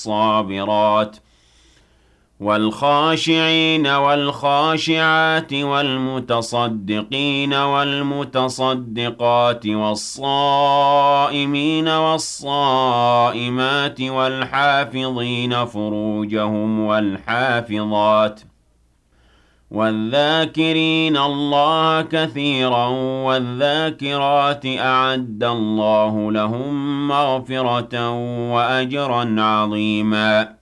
والصابرات والخاشعين والخاشعات والمتصدقين والمتصدقات والصائمين والصائمات والحافظين فروجهم والحافظات والذاكرين الله كثيرا والذاكرات أعد الله لهم مغفرة وأجرا عظيما